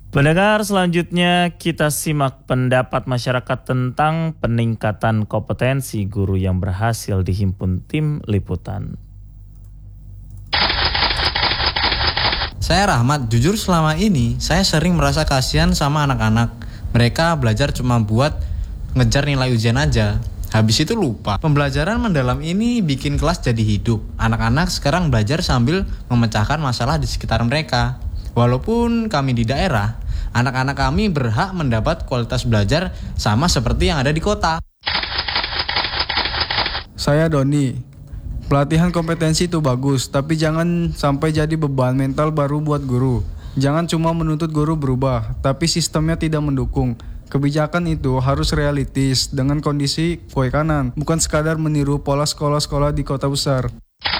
Pendengar, selanjutnya kita simak pendapat masyarakat tentang peningkatan kompetensi guru yang berhasil dihimpun tim liputan. Saya Rahmat, jujur selama ini saya sering merasa kasihan sama anak-anak. Mereka belajar cuma buat ngejar nilai ujian aja. Habis itu lupa. Pembelajaran mendalam ini bikin kelas jadi hidup. Anak-anak sekarang belajar sambil memecahkan masalah di sekitar mereka. Walaupun kami di daerah, anak-anak kami berhak mendapat kualitas belajar sama seperti yang ada di kota. Saya Doni. Pelatihan kompetensi itu bagus, tapi jangan sampai jadi beban mental baru buat guru. Jangan cuma menuntut guru berubah, tapi sistemnya tidak mendukung. Kebijakan itu harus realistis dengan kondisi kue kanan, bukan sekadar meniru pola sekolah-sekolah di kota besar.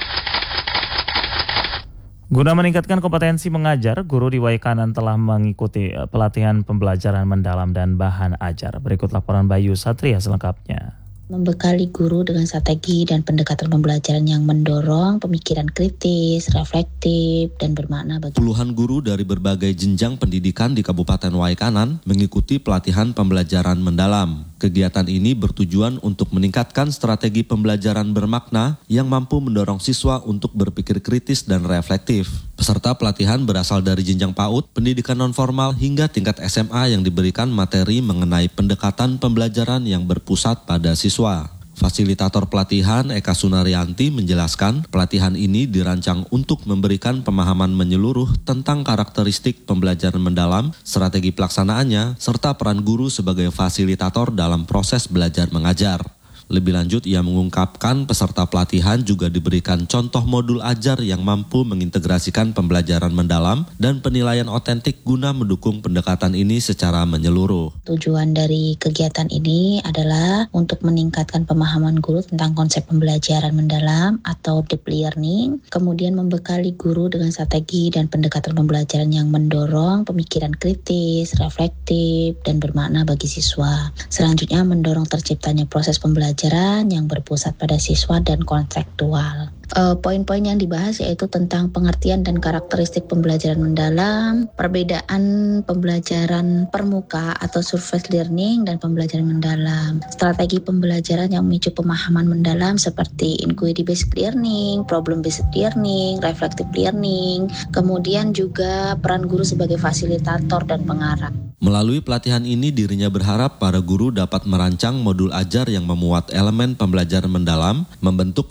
Guna meningkatkan kompetensi mengajar, guru di Waikanan telah mengikuti pelatihan pembelajaran mendalam dan bahan ajar. Berikut laporan Bayu Satria selengkapnya. Membekali guru dengan strategi dan pendekatan pembelajaran yang mendorong pemikiran kritis, reflektif, dan bermakna bagi puluhan guru dari berbagai jenjang pendidikan di Kabupaten Waikanan mengikuti pelatihan pembelajaran mendalam. Kegiatan ini bertujuan untuk meningkatkan strategi pembelajaran bermakna yang mampu mendorong siswa untuk berpikir kritis dan reflektif. Peserta pelatihan berasal dari jenjang PAUD, pendidikan nonformal hingga tingkat SMA yang diberikan materi mengenai pendekatan pembelajaran yang berpusat pada siswa. Fasilitator pelatihan Eka Sunaryanti menjelaskan pelatihan ini dirancang untuk memberikan pemahaman menyeluruh tentang karakteristik pembelajaran mendalam, strategi pelaksanaannya, serta peran guru sebagai fasilitator dalam proses belajar mengajar. Lebih lanjut, ia mengungkapkan peserta pelatihan juga diberikan contoh modul ajar yang mampu mengintegrasikan pembelajaran mendalam dan penilaian otentik guna mendukung pendekatan ini secara menyeluruh. Tujuan dari kegiatan ini adalah untuk meningkatkan pemahaman guru tentang konsep pembelajaran mendalam atau deep learning, kemudian membekali guru dengan strategi dan pendekatan pembelajaran yang mendorong pemikiran kritis, reflektif, dan bermakna bagi siswa. Selanjutnya mendorong terciptanya proses pembelajaran yang berpusat pada siswa dan konseptual. Poin-poin yang dibahas yaitu tentang pengertian dan karakteristik pembelajaran mendalam, perbedaan pembelajaran permuka atau surface learning dan pembelajaran mendalam, strategi pembelajaran yang memicu pemahaman mendalam seperti inquiry based learning, problem based learning, reflective learning, kemudian juga peran guru sebagai fasilitator dan pengarah. Melalui pelatihan ini dirinya berharap para guru dapat merancang modul ajar yang memuat elemen pembelajaran mendalam, membentuk